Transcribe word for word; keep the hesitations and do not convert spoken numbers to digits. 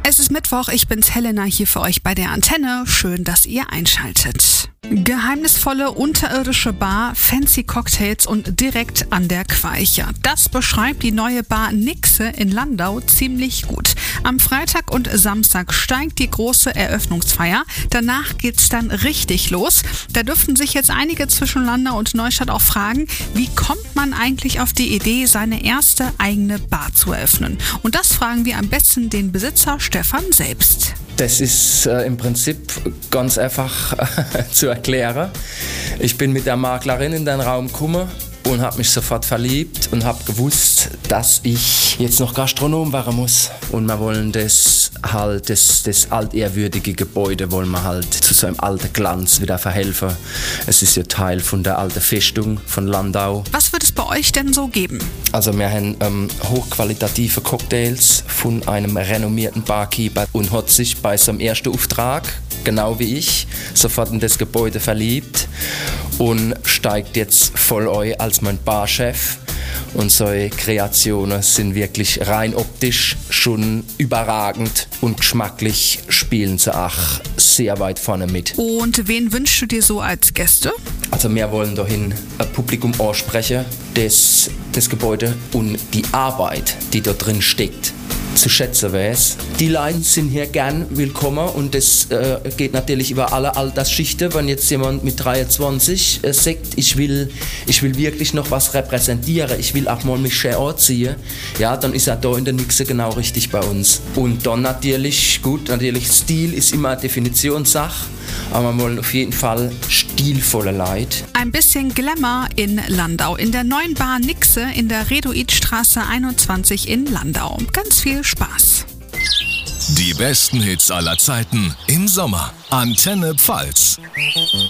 Es ist Mittwoch, ich bin's Helena hier für euch bei der Antenne. Schön, dass ihr einschaltet. Geheimnisvolle unterirdische Bar, fancy Cocktails und direkt an der Queiche. Das beschreibt die neue Bar Nixe in Landau ziemlich gut. Am Freitag und Samstag steigt die große Eröffnungsfeier. Danach geht's dann richtig los. Da dürften sich jetzt einige zwischen Landau und Neustadt auch fragen, wie kommt man eigentlich auf die Idee, seine erste eigene Bar zu eröffnen? Und das fragen wir am besten den Besitzer Stefan selbst. Das ist äh, im Prinzip ganz einfach äh, zu erklären. Ich bin mit der Maklerin in den Raum gekommen und habe mich sofort verliebt und habe gewusst, dass ich jetzt noch Gastronom werden muss. Und wir wollen das halt, das, das altehrwürdige Gebäude wollen wir halt zu so einem alten Glanz wieder verhelfen. Es ist ja Teil von der alten Festung von Landau. Was wird es bei euch denn so geben? Also wir haben ähm, hochqualitative Cocktails von einem renommierten Barkeeper und hat sich bei seinem ersten Auftrag, genau wie ich, sofort in das Gebäude verliebt und steigt jetzt voll ein als mein Barchef. Und solche Kreationen sind wirklich rein optisch schon überragend und geschmacklich spielen sie auch sehr weit vorne mit. Und wen wünschst du dir so als Gäste? Also wir wollen dahin ein Publikum ansprechen, das das Gebäude und die Arbeit, die da drin steckt, zu schätzen weiß. Die Leute sind hier gern willkommen und das äh, geht natürlich über alle Altersschichten. Wenn jetzt jemand mit dreiundzwanzig äh, sagt, ich will, ich will wirklich noch was repräsentieren, ich will auch mal mich schön anziehen, ja, dann ist er da in der Nixe genau richtig bei uns. Und dann natürlich, gut, natürlich Stil ist immer eine Definitionssache, aber wir wollen auf jeden Fall stilvolle Leute. Ein bisschen Glamour in Landau, in der neuen Bar Nixe in der Redoidstraße einundzwanzig in Landau. Ganz viel Spaß. Die besten Hits aller Zeiten im Sommer. Antenne Pfalz.